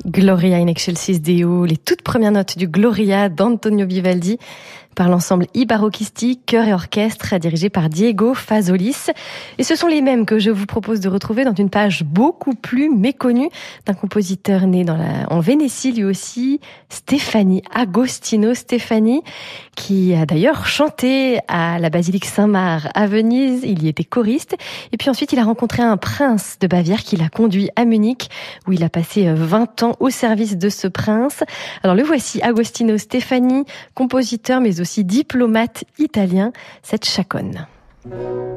Gloria in excelsis Deo, les toutes premières notes du Gloria d'Antonio Vivaldi par l'ensemble Ibarocchisti, chœur et orchestre dirigé par Diego Fazolis. Et ce sont les mêmes que je vous propose de retrouver dans une page beaucoup plus méconnue d'un compositeur né en Vénétie lui aussi, Agostino Stefani, qui a d'ailleurs chanté à la basilique Saint-Marc à Venise. Il y était choriste. Et puis ensuite, il a rencontré un prince de Bavière qui l'a conduit à Munich, où il a passé 20 ans au service de ce prince. Alors le voici, Agostino Stefani, compositeur mais aussi diplomate italien, cette chaconne.